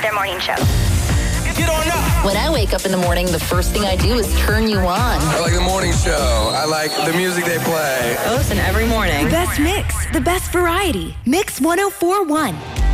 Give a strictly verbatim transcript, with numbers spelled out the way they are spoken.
their morning show. Get on up. When I wake up in the morning, the first thing I do is turn you on. I like the morning show. I like the music they play. I listen every morning. The best mix, the best variety. Mix one oh four point one.